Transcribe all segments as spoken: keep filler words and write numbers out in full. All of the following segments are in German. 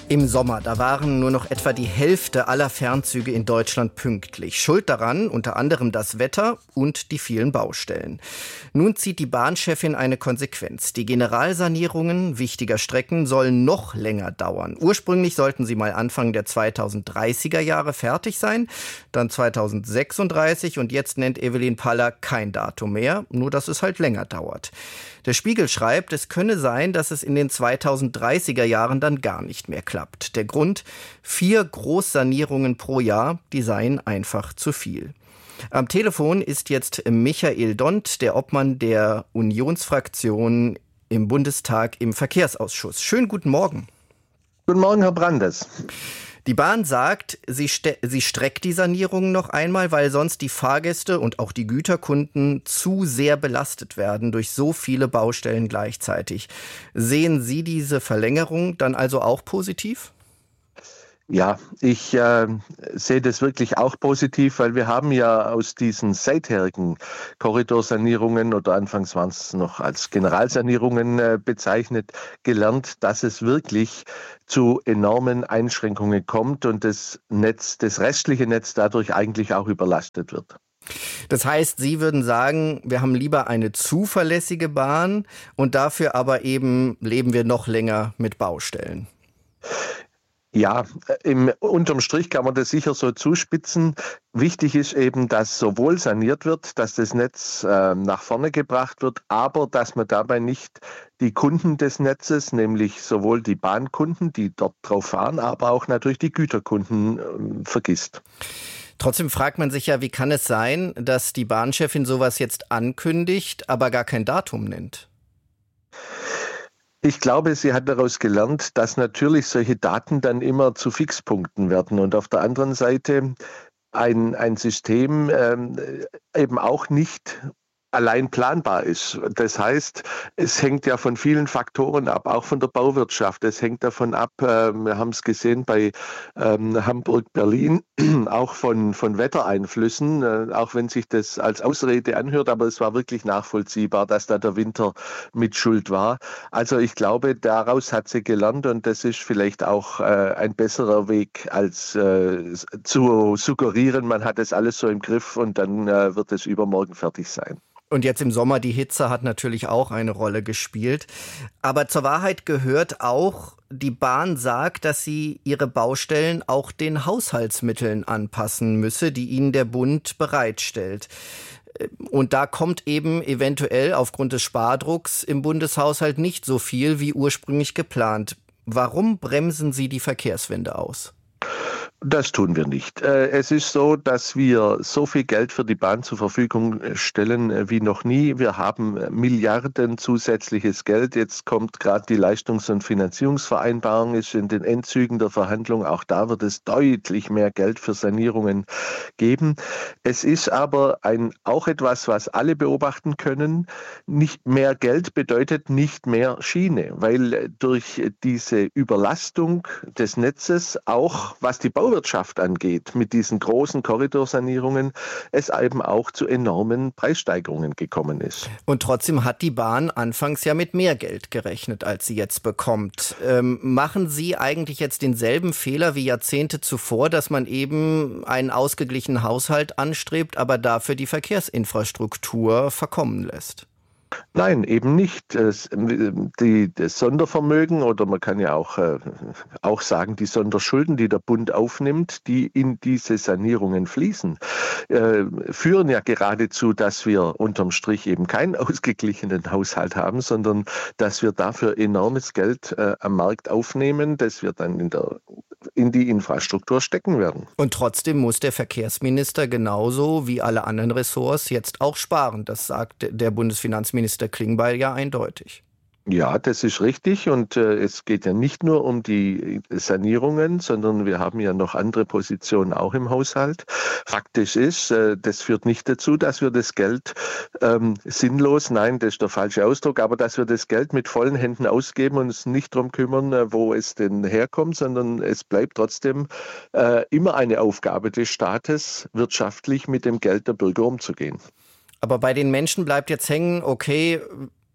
Im Sommer, da waren nur noch etwa die Hälfte aller Fernzüge in Deutschland pünktlich. Schuld daran unter anderem das Wetter und die vielen Baustellen. Nun zieht die Bahnchefin eine Konsequenz. Die Generalsanierungen wichtiger Strecken sollen noch länger dauern. Ursprünglich sollten sie mal Anfang der zweitausenddreißiger Jahre fertig sein, dann zweitausendsechsunddreißig und jetzt nennt Evelyn Paller kein Datum mehr, nur dass es halt länger dauert. Der Spiegel schreibt, es könne sein, dass es in den zweitausenddreißiger Jahren dann gar nicht mehr klappt. Der Grund? Vier Großsanierungen pro Jahr, die seien einfach zu viel. Am Telefon ist jetzt Michael Dont, der Obmann der Unionsfraktion im Bundestag im Verkehrsausschuss. Schönen guten Morgen. Guten Morgen, Herr Brandes. Die Bahn sagt, sie, ste- sie streckt die Sanierung noch einmal, weil sonst die Fahrgäste und auch die Güterkunden zu sehr belastet werden durch so viele Baustellen gleichzeitig. Sehen Sie diese Verlängerung dann also auch positiv? Ja, ich äh, sehe das wirklich auch positiv, weil wir haben ja aus diesen seitherigen Korridorsanierungen oder anfangs waren es noch als Generalsanierungen äh, bezeichnet, gelernt, dass es wirklich zu enormen Einschränkungen kommt und das Netz, das restliche Netz dadurch eigentlich auch überlastet wird. Das heißt, Sie würden sagen, wir haben lieber eine zuverlässige Bahn und dafür aber eben leben wir noch länger mit Baustellen. Ja, im, unterm Strich kann man das sicher so zuspitzen. Wichtig ist eben, dass sowohl saniert wird, dass das Netz äh, nach vorne gebracht wird, aber dass man dabei nicht die Kunden des Netzes, nämlich sowohl die Bahnkunden, die dort drauf fahren, aber auch natürlich die Güterkunden äh, vergisst. Trotzdem fragt man sich ja, wie kann es sein, dass die Bahnchefin sowas jetzt ankündigt, aber gar kein Datum nennt? Ich glaube, sie hat daraus gelernt, dass natürlich solche Daten dann immer zu Fixpunkten werden und auf der anderen Seite ein, ein System ähm, eben auch nicht allein planbar ist. Das heißt, es hängt ja von vielen Faktoren ab, auch von der Bauwirtschaft. Es hängt davon ab, äh, wir haben es gesehen bei ähm, Hamburg-Berlin, auch von, von Wettereinflüssen, äh, auch wenn sich das als Ausrede anhört, aber es war wirklich nachvollziehbar, dass da der Winter mit Schuld war. Also ich glaube, daraus hat sie gelernt und das ist vielleicht auch äh, ein besserer Weg, als äh, zu suggerieren, man hat das alles so im Griff und dann äh, wird es übermorgen fertig sein. Und jetzt im Sommer, die Hitze hat natürlich auch eine Rolle gespielt. Aber zur Wahrheit gehört auch, die Bahn sagt, dass sie ihre Baustellen auch den Haushaltsmitteln anpassen müsse, die ihnen der Bund bereitstellt. Und da kommt eben eventuell aufgrund des Spardrucks im Bundeshaushalt nicht so viel wie ursprünglich geplant. Warum bremsen Sie die Verkehrswende aus? Das tun wir nicht. Es ist so, dass wir so viel Geld für die Bahn zur Verfügung stellen wie noch nie. Wir haben Milliarden zusätzliches Geld. Jetzt kommt gerade die Leistungs- und Finanzierungsvereinbarung, ist in den Endzügen der Verhandlung. Auch da wird es deutlich mehr Geld für Sanierungen geben. Es ist aber ein, auch etwas, was alle beobachten können. Nicht mehr Geld bedeutet nicht mehr Schiene, weil durch diese Überlastung des Netzes, auch was die Bau Wirtschaft angeht, mit diesen großen Korridorsanierungen, es eben auch zu enormen Preissteigerungen gekommen ist. Und trotzdem hat die Bahn anfangs ja mit mehr Geld gerechnet, als sie jetzt bekommt. Ähm, machen Sie eigentlich jetzt denselben Fehler wie Jahrzehnte zuvor, dass man eben einen ausgeglichenen Haushalt anstrebt, aber dafür die Verkehrsinfrastruktur verkommen lässt? Nein, eben nicht. Es, die, das Sondervermögen oder man kann ja auch, äh, auch sagen, die Sonderschulden, die der Bund aufnimmt, die in diese Sanierungen fließen, äh, führen ja geradezu, dass wir unterm Strich eben keinen ausgeglichenen Haushalt haben, sondern dass wir dafür enormes Geld äh, am Markt aufnehmen, das wir dann in der in die Infrastruktur stecken werden. Und trotzdem muss der Verkehrsminister genauso wie alle anderen Ressorts jetzt auch sparen. Das sagt der Bundesfinanzminister Klingbeil ja eindeutig. Ja, das ist richtig und äh, es geht ja nicht nur um die Sanierungen, sondern wir haben ja noch andere Positionen auch im Haushalt. Faktisch ist, äh, das führt nicht dazu, dass wir das Geld ähm, sinnlos, nein, das ist der falsche Ausdruck, aber dass wir das Geld mit vollen Händen ausgeben und uns nicht darum kümmern, äh, wo es denn herkommt, sondern es bleibt trotzdem äh, immer eine Aufgabe des Staates, wirtschaftlich mit dem Geld der Bürger umzugehen. Aber bei den Menschen bleibt jetzt hängen, okay,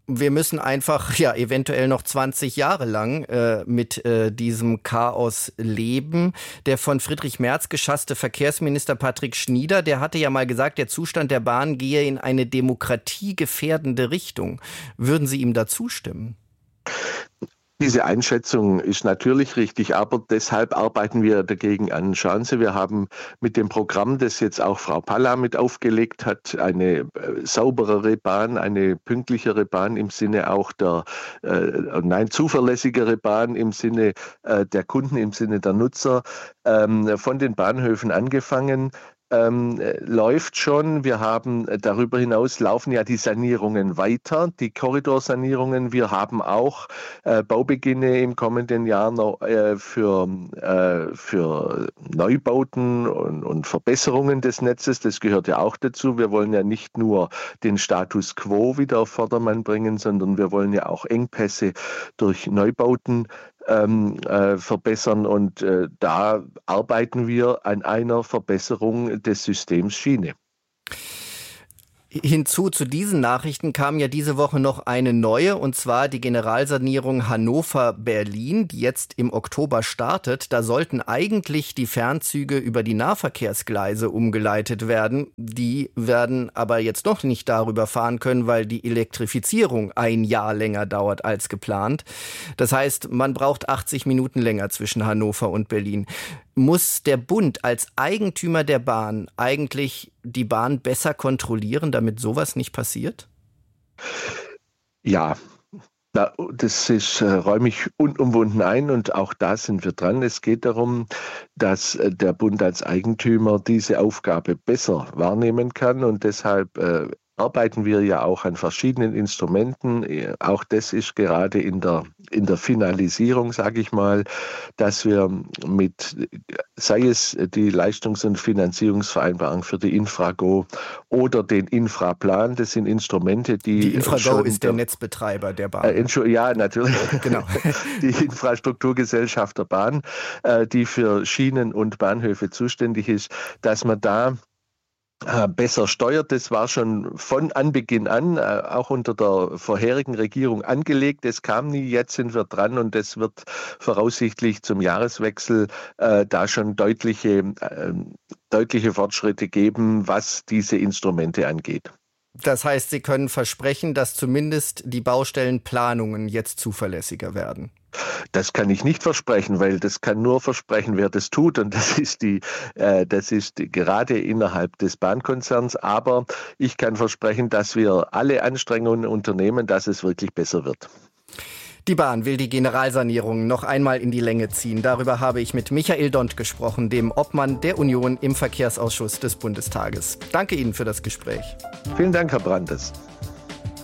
wir müssen einfach ja eventuell noch zwanzig Jahre lang äh, mit äh, diesem Chaos leben. Der von Friedrich Merz geschasste Verkehrsminister Patrick Schnieder, der hatte ja mal gesagt, der Zustand der Bahn gehe in eine demokratiegefährdende Richtung. Würden Sie ihm da zustimmen? Diese Einschätzung ist natürlich richtig, aber deshalb arbeiten wir dagegen an. Schauen Sie, wir haben mit dem Programm, das jetzt auch Frau Palla mit aufgelegt hat, eine äh, sauberere Bahn, eine pünktlichere Bahn im Sinne auch der, äh, nein, zuverlässigere Bahn im Sinne äh, der Kunden, im Sinne der Nutzer, ähm, von den Bahnhöfen angefangen. Ähm, läuft schon. Wir haben darüber hinaus laufen ja die Sanierungen weiter, die Korridorsanierungen. Wir haben auch äh, Baubeginne im kommenden Jahr noch äh, für, äh, für Neubauten und, und Verbesserungen des Netzes. Das gehört ja auch dazu. Wir wollen ja nicht nur den Status quo wieder auf Vordermann bringen, sondern wir wollen ja auch Engpässe durch Neubauten Ähm, äh, verbessern und äh, da arbeiten wir an einer Verbesserung des Systems Schiene. Hinzu zu diesen Nachrichten kam ja diese Woche noch eine neue, und zwar die Generalsanierung Hannover-Berlin, die jetzt im Oktober startet. Da sollten eigentlich die Fernzüge über die Nahverkehrsgleise umgeleitet werden. Die werden aber jetzt noch nicht darüber fahren können, weil die Elektrifizierung ein Jahr länger dauert als geplant. Das heißt, man braucht achtzig Minuten länger zwischen Hannover und Berlin. Muss der Bund als Eigentümer der Bahn eigentlich die Bahn besser kontrollieren, damit sowas nicht passiert? Ja, das ist, äh, räume ich unumwunden ein und auch da sind wir dran. Es geht darum, dass äh, der Bund als Eigentümer diese Aufgabe besser wahrnehmen kann und deshalb äh, arbeiten wir ja auch an verschiedenen Instrumenten. Auch das ist gerade in der, in der Finalisierung, sage ich mal, dass wir mit, sei es die Leistungs- und Finanzierungsvereinbarung für die Infrago oder den Infraplan, das sind Instrumente, die... Die Infrago ist der Netzbetreiber der Bahn. Äh, ja, natürlich. Genau. Die Infrastrukturgesellschaft der Bahn, äh, die für Schienen und Bahnhöfe zuständig ist, dass man da besser steuert. Das war schon von Anbeginn an, auch unter der vorherigen Regierung angelegt. Es kam nie, jetzt sind wir dran und es wird voraussichtlich zum Jahreswechsel äh, da schon deutliche, äh, deutliche Fortschritte geben, was diese Instrumente angeht. Das heißt, Sie können versprechen, dass zumindest die Baustellenplanungen jetzt zuverlässiger werden? Das kann ich nicht versprechen, weil das kann nur versprechen, wer das tut. Und das ist die, äh, das ist die, gerade innerhalb des Bahnkonzerns. Aber ich kann versprechen, dass wir alle Anstrengungen unternehmen, dass es wirklich besser wird. Die Bahn will die Generalsanierung noch einmal in die Länge ziehen. Darüber habe ich mit Michael Dont gesprochen, dem Obmann der Union im Verkehrsausschuss des Bundestages. Danke Ihnen für das Gespräch. Vielen Dank, Herr Brandes.